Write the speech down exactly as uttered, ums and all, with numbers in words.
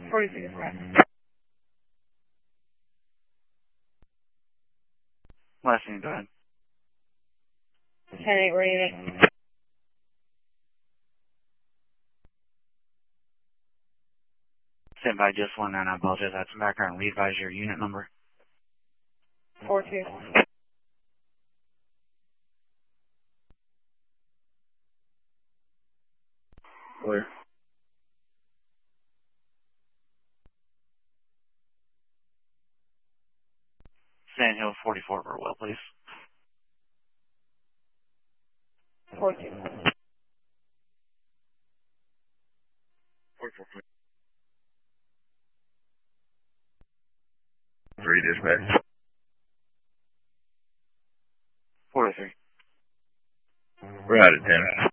forty-three dispatch. Last name, go ahead. ten eight, ready to Stand by just one, and I apologize. I have some background. Re-advise your unit number. four two. Clear. Sand Hill forty-four, Burwell, please. four two. forty-four, please. Three dispatch. forty-three. We're out at ten.